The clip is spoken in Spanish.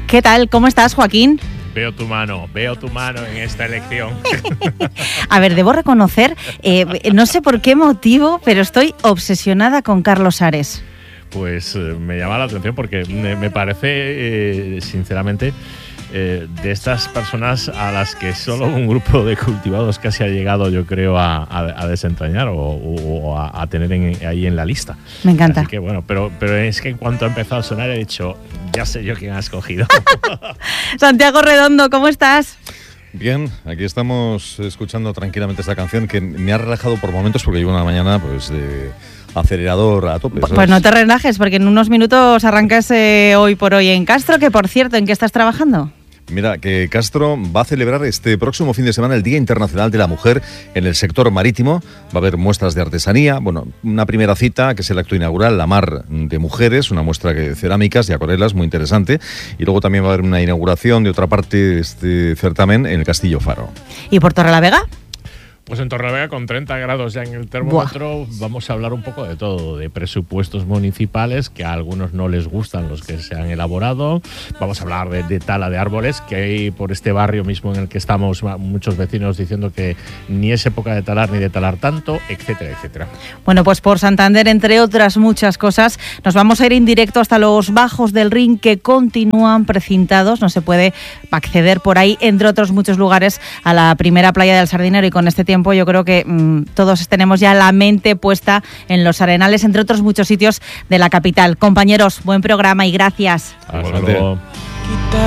¿Qué tal? ¿Cómo estás, Joaquín? Veo tu mano en esta elección. A ver, debo reconocer, no sé por qué motivo, pero estoy obsesionada con Carlos Ares. Pues me llama la atención porque me parece, sinceramente, de estas personas a las que solo un grupo de cultivados casi ha llegado, yo creo, a desentrañar o a tener ahí en la lista. Me encanta. Así que bueno, pero es que en cuanto ha empezado a sonar he dicho, ya sé yo quién ha escogido. Santiago Redondo, ¿cómo estás? Bien, aquí estamos escuchando tranquilamente esta canción que me ha relajado por momentos porque llevo una mañana pues de acelerador a tope. ¿Sabes? Pues no te relajes porque en unos minutos arrancas hoy por hoy en Castro, que por cierto, ¿en qué estás trabajando? Mira, que Castro va a celebrar este próximo fin de semana el Día Internacional de la Mujer en el sector marítimo. Va a haber muestras de artesanía, bueno, una primera cita que es el acto inaugural, La Mar de Mujeres, una muestra de cerámicas y acuarelas muy interesante. Y luego también va a haber una inauguración de otra parte de este certamen en el Castillo Faro. ¿Y por Torrelavega? Pues en Torrelavega, con 30 grados ya en el termómetro, vamos a hablar un poco de todo, de presupuestos municipales, que a algunos no les gustan los que se han elaborado. Vamos a hablar de tala de árboles, que hay por este barrio mismo en el que estamos muchos vecinos diciendo que ni es época de talar ni de talar tanto, etcétera, etcétera. Bueno, pues por Santander, entre otras muchas cosas, nos vamos a ir en directo hasta los bajos del Rin, que continúan precintados. No se puede acceder por ahí, entre otros muchos lugares, a la primera playa del Sardinero, y con este tiempo yo creo que todos tenemos ya la mente puesta en los Arenales, entre otros muchos sitios de la capital. Compañeros, buen programa y gracias. Hasta luego.